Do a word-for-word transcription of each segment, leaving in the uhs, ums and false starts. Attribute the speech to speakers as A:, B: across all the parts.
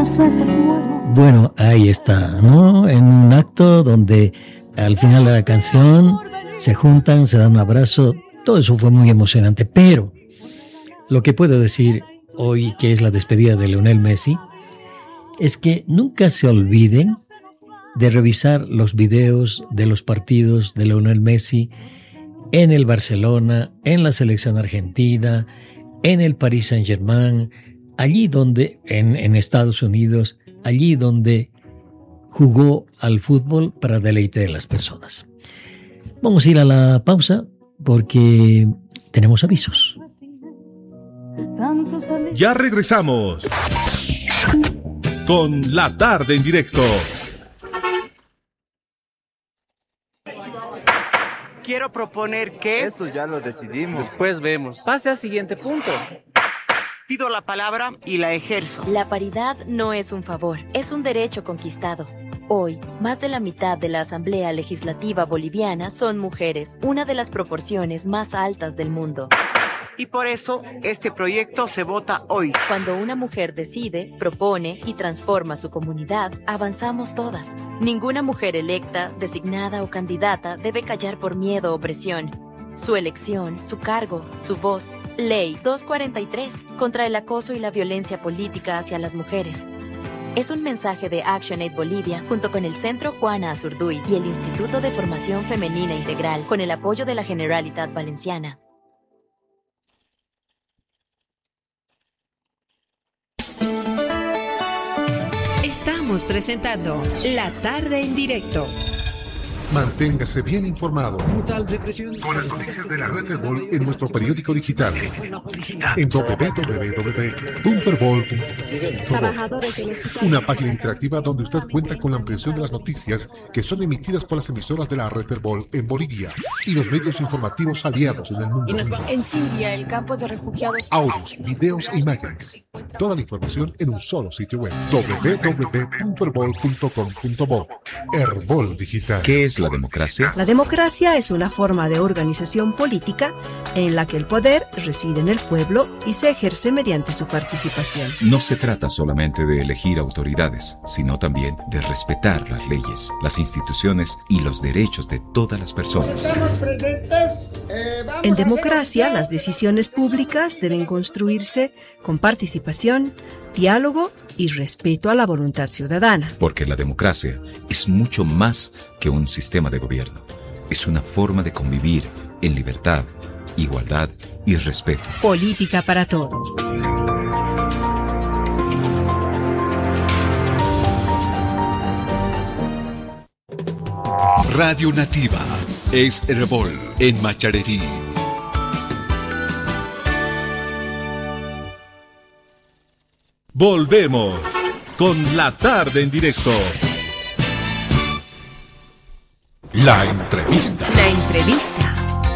A: algunas veces muero.
B: Bueno, ahí está, ¿no? En un acto donde al final de la canción se juntan, se dan un abrazo, todo eso fue muy emocionante, pero lo que puedo decir hoy, que es la despedida de Lionel Messi, es que nunca se olviden de revisar los videos de los partidos de Lionel Messi en el Barcelona, en la selección argentina, en el Paris Saint-Germain, allí donde, en, en Estados Unidos, allí donde jugó al fútbol para deleite de las personas. Vamos a ir a la pausa porque tenemos avisos.
C: Ya regresamos con La Tarde en Directo.
D: Quiero proponer que...
E: Eso ya lo decidimos.
D: Después vemos. Pase al siguiente punto. Pido la palabra y la ejerzo.
F: La paridad no es un favor, es un derecho conquistado. Hoy, más de la mitad de la Asamblea Legislativa Boliviana son mujeres, una de las proporciones más altas del mundo.
D: Y por eso, este proyecto se vota hoy.
F: Cuando una mujer decide, propone y transforma su comunidad, avanzamos todas. Ninguna mujer electa, designada o candidata debe callar por miedo o presión. Su elección, su cargo, su voz. Ley doscientos cuarenta y tres, contra el acoso y la violencia política hacia las mujeres. Es un mensaje de ActionAid Bolivia junto con el Centro Juana Azurduy y el Instituto de Formación Femenina Integral con el apoyo de la Generalitat Valenciana.
G: Estamos presentando La Tarde en Directo.
H: Manténgase bien informado con las noticias de la red Herbol en nuestro periódico digital en doble u doble u doble u punto herbol punto co. Una página interactiva donde usted cuenta con la ampliación de las noticias que son emitidas por las emisoras de la red Herbol en Bolivia y los medios informativos aliados en el mundo.
I: En Siria, el campo de refugiados.
H: Audios, videos e imágenes. Toda la información en un solo sitio web. doble u doble u doble u punto herbol punto com punto bo. Herbol Digital.
C: ¿Qué es la democracia?
J: La democracia es una forma de organización política en la que el poder reside en el pueblo y se ejerce mediante su participación.
C: No se trata solamente de elegir autoridades, sino también de respetar las leyes, las instituciones y los derechos de todas las personas.
J: En democracia, las decisiones públicas deben construirse con participación, diálogo y respeto a la voluntad ciudadana.
C: Porque la democracia es mucho más que un sistema de gobierno. Es una forma de convivir en libertad, igualdad y respeto.
G: Política para todos.
K: Radio Nativa es Herbol en Macharerí.
C: Volvemos con La Tarde en Directo.
K: La entrevista.
G: La entrevista.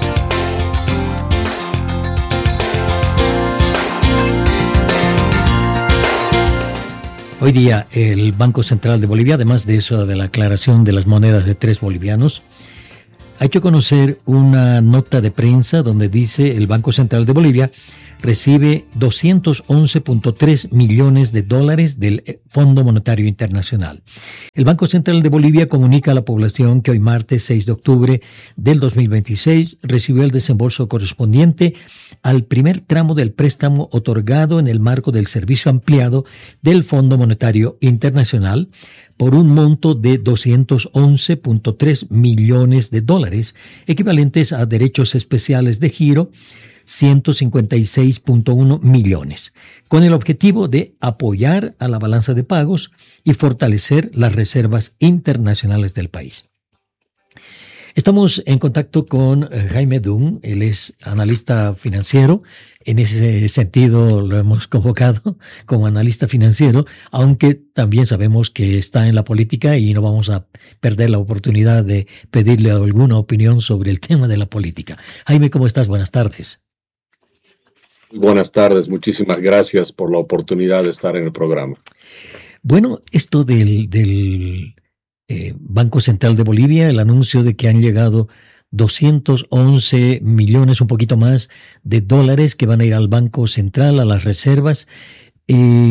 B: Hoy día el Banco Central de Bolivia, además de eso de la aclaración de las monedas de tres bolivianos, ha hecho conocer una nota de prensa donde dice el Banco Central de Bolivia recibe doscientos once punto tres millones de dólares del Fondo Monetario Internacional. El Banco Central de Bolivia comunica a la población que hoy martes seis de octubre del dos mil veintiséis recibió el desembolso correspondiente al primer tramo del préstamo otorgado en el marco del servicio ampliado del Fondo Monetario Internacional por un monto de doscientos once punto tres millones de dólares, equivalentes a derechos especiales de giro, ciento cincuenta y seis punto uno millones, con el objetivo de apoyar a la balanza de pagos y fortalecer las reservas internacionales del país. Estamos en contacto con Jaime Dung, él es analista financiero. En ese sentido lo hemos convocado como analista financiero, aunque también sabemos que está en la política y no vamos a perder la oportunidad de pedirle alguna opinión sobre el tema de la política. Jaime, ¿cómo estás? Buenas tardes.
L: Buenas tardes, muchísimas gracias por la oportunidad de estar en el programa.
B: Bueno, esto del, del eh, Banco Central de Bolivia, el anuncio de que han llegado doscientos once millones, un poquito más, de dólares que van a ir al Banco Central, a las reservas. Eh,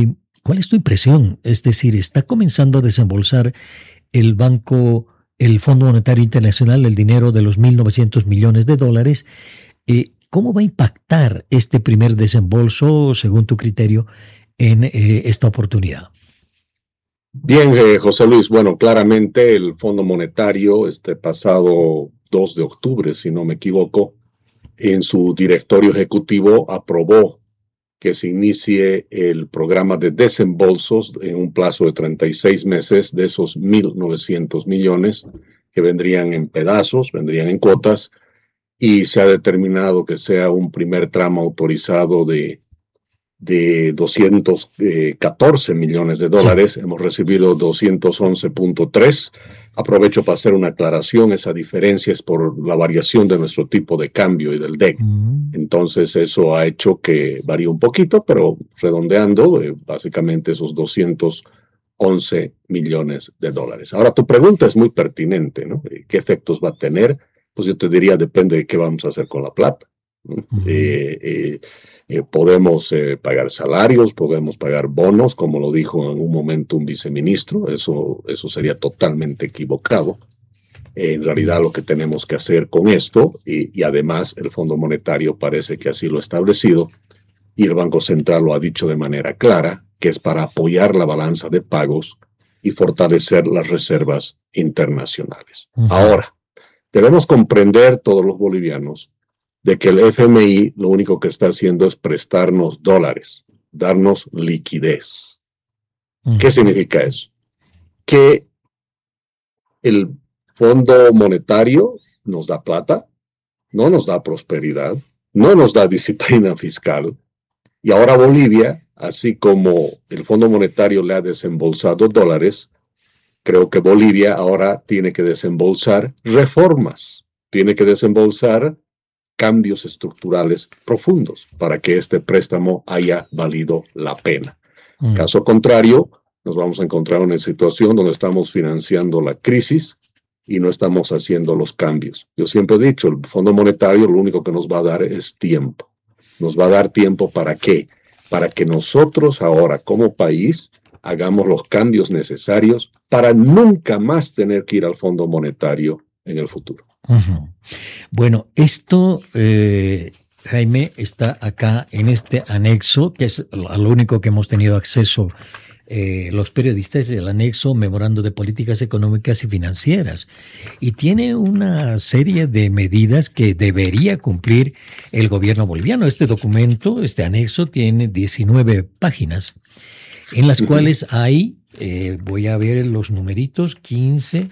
B: ¿Cuál es tu impresión? Es decir, ¿está comenzando a desembolsar el banco, el Fondo Monetario Internacional, el dinero de los mil novecientos millones de dólares? Eh, ¿Cómo va a impactar este primer desembolso, según tu criterio, en eh, esta oportunidad?
L: Bien, eh, José Luis, bueno, claramente el Fondo Monetario, este pasado dos de octubre, si no me equivoco, en su directorio ejecutivo aprobó que se inicie el programa de desembolsos en un plazo de treinta y seis meses de esos mil novecientos millones que vendrían en pedazos, vendrían en cuotas, y se ha determinado que sea un primer tramo autorizado de, de doscientos catorce millones de dólares. Sí. Hemos recibido doscientos once punto tres. Aprovecho para hacer una aclaración. Esa diferencia es por la variación de nuestro tipo de cambio y del D E C. Mm. Entonces eso ha hecho que varíe un poquito, pero redondeando, eh, básicamente esos doscientos once millones de dólares. Ahora, tu pregunta es muy pertinente, ¿no? ¿Qué efectos va a tener? Pues yo te diría, depende de qué vamos a hacer con la plata, ¿no? Uh-huh. eh, eh, eh, podemos eh, pagar salarios, podemos pagar bonos, como lo dijo en un momento un viceministro. Eso, eso sería totalmente equivocado. Eh, en realidad lo que tenemos que hacer con esto, y, y además el Fondo Monetario parece que así lo ha establecido, y el Banco Central lo ha dicho de manera clara, que es para apoyar la balanza de pagos y fortalecer las reservas internacionales. Uh-huh. Ahora, debemos comprender todos los bolivianos de que el F M I lo único que está haciendo es prestarnos dólares, darnos liquidez. Uh-huh. ¿Qué significa eso? Que el Fondo Monetario nos da plata, no nos da prosperidad, no nos da disciplina fiscal, y ahora Bolivia, así como el Fondo Monetario le ha desembolsado dólares, creo que Bolivia ahora tiene que desembolsar reformas, tiene que desembolsar cambios estructurales profundos para que este préstamo haya valido la pena. Mm. Caso contrario, nos vamos a encontrar en una situación donde estamos financiando la crisis y no estamos haciendo los cambios. Yo siempre he dicho, el Fondo Monetario lo único que nos va a dar es tiempo. Nos va a dar tiempo ¿para qué? Para que nosotros ahora como país hagamos los cambios necesarios para nunca más tener que ir al Fondo Monetario en el futuro.
B: Uh-huh. Bueno, esto, eh, Jaime, está acá en este anexo, que es lo único que hemos tenido acceso eh, los periodistas, el anexo Memorando de Políticas Económicas y Financieras. Y tiene una serie de medidas que debería cumplir el gobierno boliviano. Este documento, este anexo, tiene diecinueve páginas, en las cuales hay, eh, voy a ver los numeritos, quince,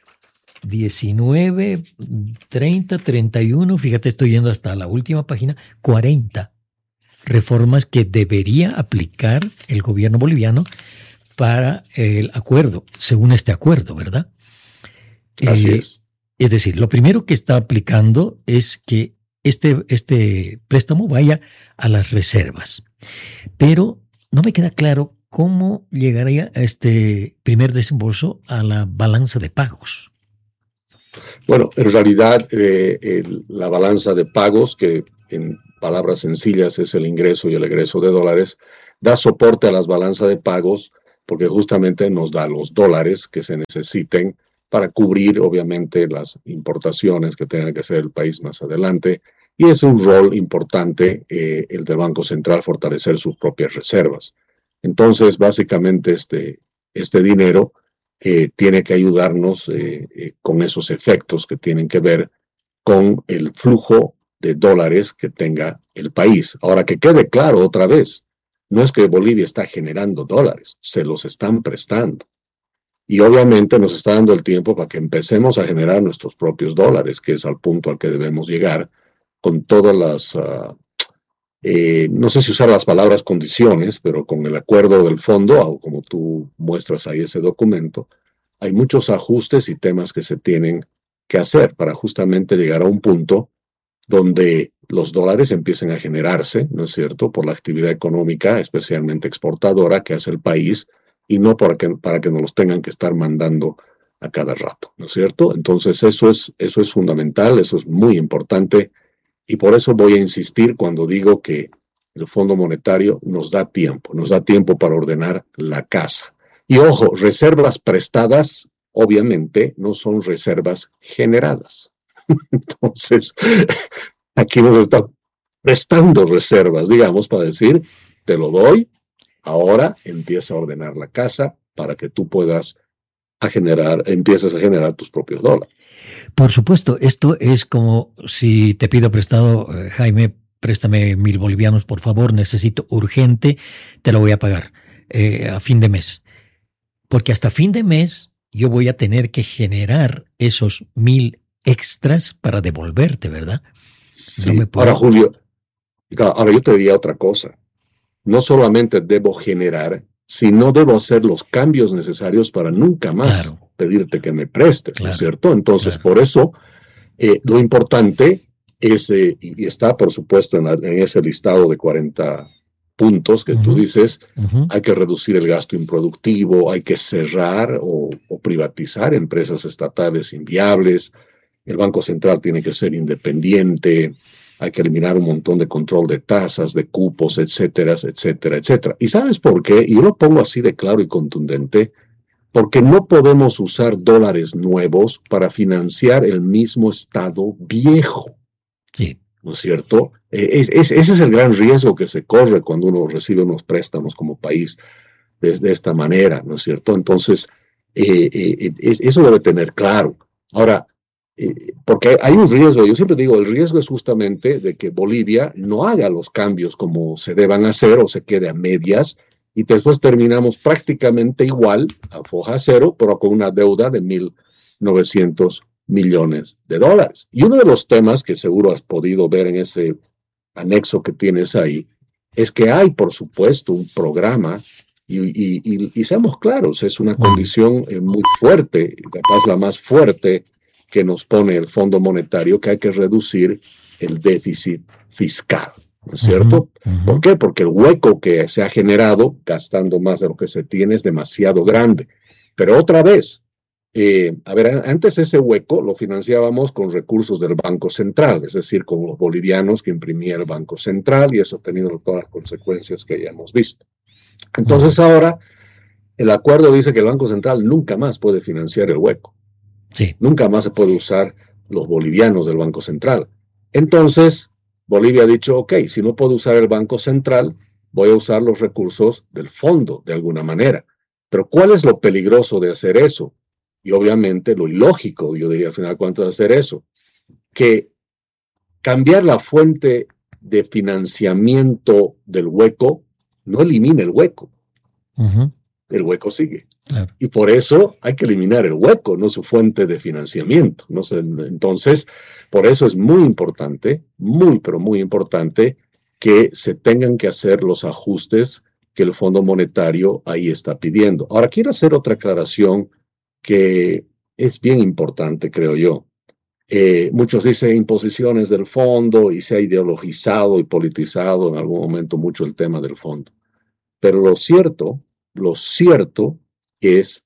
B: diecinueve, treinta, treinta y uno, fíjate, estoy yendo hasta la última página, cuarenta reformas que debería aplicar el gobierno boliviano para el acuerdo, según este acuerdo, ¿verdad?
L: Así eh, es.
B: Es decir, lo primero que está aplicando es que este, este préstamo vaya a las reservas, pero no me queda claro cómo llegaría a este primer desembolso a la balanza de pagos.
L: Bueno, en realidad eh, el, la balanza de pagos, que en palabras sencillas es el ingreso y el egreso de dólares, da soporte a las balanzas de pagos porque justamente nos da los dólares que se necesiten para cubrir obviamente las importaciones que tenga que hacer el país más adelante, y es un rol importante eh, el del Banco Central, fortalecer sus propias reservas. Entonces, básicamente este, este dinero eh, tiene que ayudarnos eh, eh, con esos efectos que tienen que ver con el flujo de dólares que tenga el país. Ahora, que quede claro otra vez, no es que Bolivia está generando dólares, se los están prestando. Y obviamente nos está dando el tiempo para que empecemos a generar nuestros propios dólares, que es al punto al que debemos llegar, con todas las, uh, eh, no sé si usar las palabras condiciones, pero con el acuerdo del fondo, o como tú muestras ahí ese documento, hay muchos ajustes y temas que se tienen que hacer para justamente llegar a un punto donde los dólares empiecen a generarse, ¿no es cierto?, por la actividad económica, especialmente exportadora, que hace el país, y no para que, para que nos los tengan que estar mandando a cada rato, ¿no es cierto? Entonces eso es, eso es fundamental, eso es muy importante, y por eso voy a insistir cuando digo que el Fondo Monetario nos da tiempo, nos da tiempo para ordenar la casa. Y ojo, reservas prestadas, obviamente, no son reservas generadas. Entonces, aquí nos está prestando reservas, digamos, para decir, te lo doy, ahora empieza a ordenar la casa para que tú puedas a generar, empieces a generar tus propios dólares.
B: Por supuesto, esto es como si te pido prestado, eh, Jaime, préstame mil bolivianos, por favor, necesito urgente, te lo voy a pagar eh, a fin de mes. Porque hasta fin de mes yo voy a tener que generar esos mil extras para devolverte, ¿verdad?
L: Sí. No me puedo... Ahora, Julio, ahora yo te diría otra cosa. No solamente debo generar, sino debo hacer los cambios necesarios para nunca más claro. pedirte que me prestes, claro. ¿no es cierto? Entonces, claro. por eso, eh, lo importante es, eh, y está por supuesto en, la, en ese listado de cuarenta puntos que uh-huh. tú dices, uh-huh. hay que reducir el gasto improductivo, hay que cerrar o, o privatizar empresas estatales inviables, el Banco Central tiene que ser independiente, hay que eliminar un montón de control de tasas, de cupos, etcétera, etcétera, etcétera. ¿Y sabes por qué? Y yo lo pongo así de claro y contundente, porque no podemos usar dólares nuevos para financiar el mismo Estado viejo.
B: Sí.
L: ¿No es cierto? Es, es, ese es el gran riesgo que se corre cuando uno recibe unos préstamos como país de, de esta manera, ¿no es cierto? Entonces, eh, eh, es, eso debe tener claro. Ahora, eh, porque hay un riesgo, yo siempre digo, el riesgo es justamente de que Bolivia no haga los cambios como se deban hacer o se quede a medias y después terminamos prácticamente igual, a foja cero, pero con una deuda de mil novecientos millones de dólares. Y uno de los temas que seguro has podido ver en ese anexo que tienes ahí, es que hay, por supuesto, un programa, y, y, y, y seamos claros, es una condición eh, muy fuerte, capaz la más fuerte que nos pone el Fondo Monetario, que hay que reducir el déficit fiscal, ¿no es cierto? Uh-huh, uh-huh. ¿Por qué? Porque el hueco que se ha generado, gastando más de lo que se tiene, es demasiado grande. Pero otra vez, Eh, a ver, antes ese hueco lo financiábamos con recursos del Banco Central, es decir, con los bolivianos que imprimía el Banco Central, y eso ha tenido todas las consecuencias que ya hemos visto. Entonces uh-huh. ahora el acuerdo dice que el Banco Central nunca más puede financiar el hueco.
B: Sí.
L: Nunca más se puede usar los bolivianos del Banco Central. Entonces, Bolivia ha dicho, ok, si no puedo usar el Banco Central, voy a usar los recursos del fondo de alguna manera. Pero ¿cuál es lo peligroso de hacer eso? Y obviamente lo ilógico, yo diría al final de cuentas, hacer eso, que cambiar la fuente de financiamiento del hueco no elimina el hueco. Uh-huh. El hueco sigue. Claro. Y por eso hay que eliminar el hueco, no su fuente de financiamiento. No sé, entonces, por eso es muy importante, muy, pero muy importante, que se tengan que hacer los ajustes que el Fondo Monetario ahí está pidiendo. Ahora, quiero hacer otra aclaración que es bien importante, creo yo. Eh, muchos dicen imposiciones del fondo y se ha ideologizado y politizado en algún momento mucho el tema del fondo. Pero lo cierto, lo cierto es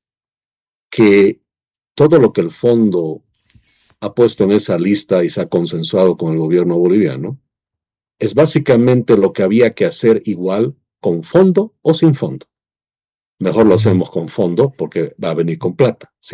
L: que todo lo que el fondo ha puesto en esa lista y se ha consensuado con el gobierno boliviano es básicamente lo que había que hacer igual con fondo o sin fondo. Mejor lo hacemos con fondo porque va a venir con plata. Si